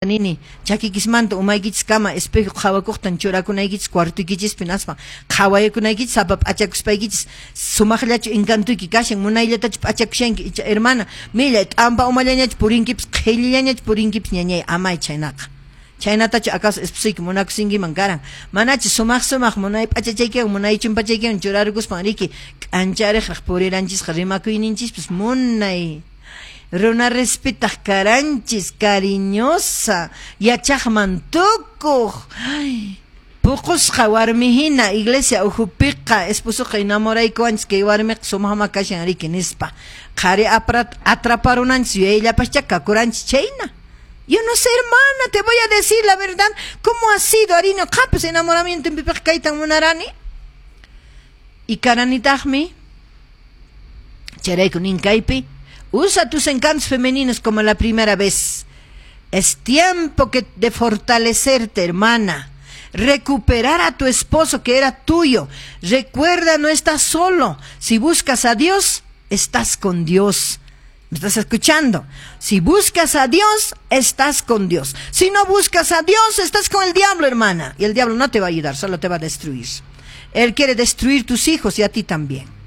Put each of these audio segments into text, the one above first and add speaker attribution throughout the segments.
Speaker 1: nini chakikismanta umaykichis kama espejo qhawakuqtan churakunaykichis cuartuykichis pinaspa qhawayakunaykichis sapap achakuspaykichis sumaqllachu encantuyki kashan munayllatachu achakushanki hermana milla t'ampa umallañachu purinkipas qhillillañachu purinkipas ñañay amay chaynaqa chaynatachu acaso esposuyki munakusinkiman karan manachu sumaq munay p'achachaykiwan munay chumpachaykiwan churarkuspan riki k'anchariqraq puriranchis rimakuyninchispis munay Runa respetaq karanchis, cariñosa, yachaqman tukuq. Puqusqa warmihina iglesia ujupiqa, esposuqa enamoraykuanchis kay warmiqa sumaqma kashan riki nispa. Qhari atraparunanchis yuyayllapascha kakuranchis chayna. Yo no sé, hermana, te voy a decir la verdad. ¿Cómo ha sido, Arino? ¿Capes enamoramiento en pipiq kaytan munarani? Y karanitaqmi, charayku ninkaypi, usa tus encantos femeninos como la primera vez. Es tiempo de fortalecerte, hermana. Recuperar a tu esposo que era tuyo. Recuerda, no estás solo. Si buscas a Dios, estás con Dios. ¿Me estás escuchando? Si buscas a Dios, estás con Dios. Si no buscas a Dios, estás con el diablo, hermana. Y el diablo no te va a ayudar, solo te va a destruir. Él quiere destruir tus hijos y a ti también.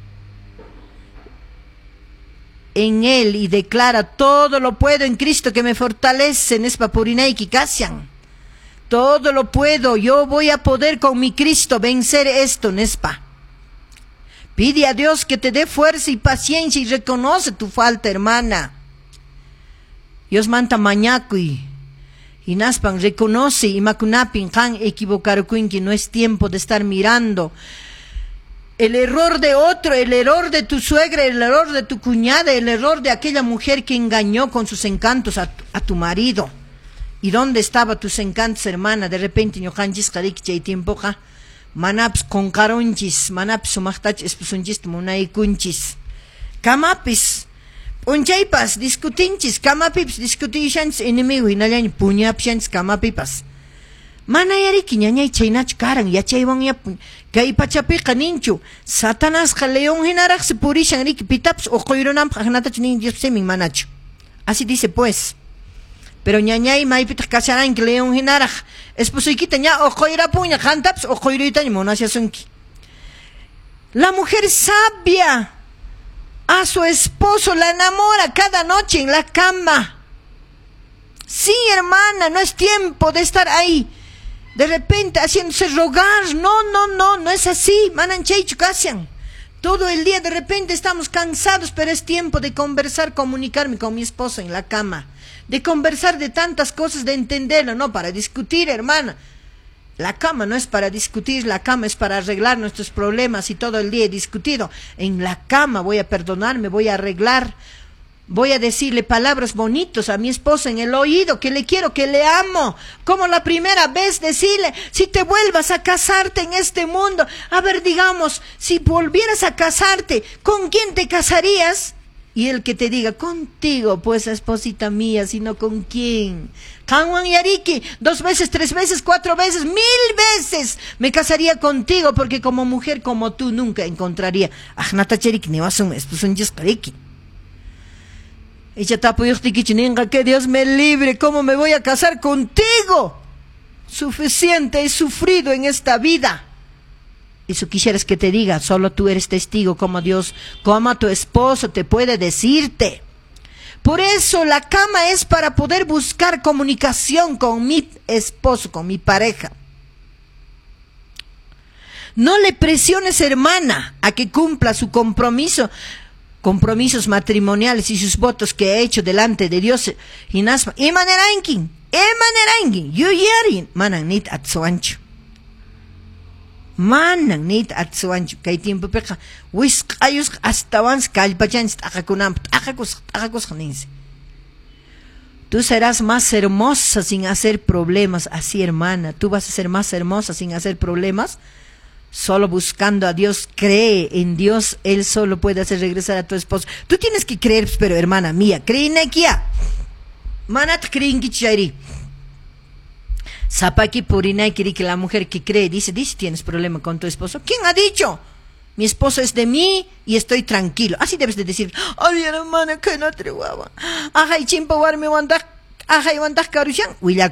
Speaker 1: En él y declara todo lo puedo en Cristo que me fortalece, nespa purinaiki kasian. Todo lo puedo, yo voy a poder con mi Cristo vencer esto, nespa. Pide a Dios que te dé fuerza y paciencia y reconoce tu falta, hermana. Dios manta mañaco y naspan reconoce y macunapin han equivocar que no es tiempo de estar mirando el error de otro, el error de tu suegra, el error de tu cuñada, el error de aquella mujer que engañó con sus encantos a tu marido. ¿Y dónde estaban tus encantos, hermana? De repente, ñoqanchis qarik chay tiempoqa, manaps concaronchis, manaps sumaqtach espusunchis munaykunchis. Kamapis, punchaypas, discutinchis, kamapipis, discutishanchis, enemigo, hinallañ puñapshanchis, kamapipas. Mana yariki ñañay chaynachu karan yachaywan yapun kay pachapiqa ninchu Satanasqa león hinaraqsi purishan riki pitapas uquyrunampaq hanatachu nin Dios semin manachu. Así dice pues. Pero ñañay maypitaq kasharanki león hinaraq esposuykita ña uquyrapuña qantapas uquyruytaña munasyasunki. La mujer sabia a su esposo la enamora cada noche en la cama. Sí, hermana, no es tiempo de estar ahí de repente haciéndose rogar. No es así. Mananchaychu kasian. Todo el día de repente estamos cansados, pero es tiempo de conversar, comunicarme con mi esposo en la cama, de conversar de tantas cosas, de entenderlo, no para discutir, hermana. La cama no es para discutir, la cama es para arreglar nuestros problemas y todo el día he discutido. En la cama voy a perdonarme, voy a arreglar. Voy a decirle palabras bonitas a mi esposa en el oído, que le quiero, que le amo. Como la primera vez decirle, si te vuelvas a casarte en este mundo, a ver, digamos, si volvieras a casarte, ¿con quién te casarías? Y el que te diga, contigo, pues, esposita mía, sino con quién. Kanwan Yariki, 2 veces, 3 veces, 4 veces, 1000 veces me casaría contigo, porque como mujer como tú nunca encontraría. Ajnatacherik ni wasum, esposun yeskariki. Que Dios me libre, ¿cómo me voy a casar contigo? Suficiente he sufrido en esta vida. Eso quisieras que te diga, solo tú eres testigo como Dios, como tu esposo te puede decirte. Por eso la cama es para poder buscar comunicación con mi esposo, con mi pareja. No le presiones, hermana, a que cumpla su compromisos matrimoniales y sus votos que ha hecho delante de Dios. Y nasma, emanerankin, yuyarin, manan nit atsuancho. Manan nit atsuancho. Kay tiempo peja, wisk ayus hasta wans kalpachans takakunam, takakus ninse. Tú serás más hermosa sin hacer problemas, así, hermana. Tú vas a ser más hermosa sin hacer problemas. Solo buscando a Dios, cree en Dios, Él solo puede hacer regresar a tu esposo. Tú tienes que creer, pero hermana mía, cree en Ekia. Manat creen que chairi. Zapaki purinai que la mujer que cree, dice, tienes problema con tu esposo. ¿Quién ha dicho? Mi esposo es de mí y estoy tranquilo. Así debes de decir. Ay, hermana, que no te guaba. Ajay, chimpa, warme, wandak. Ajay, wandak, karushan.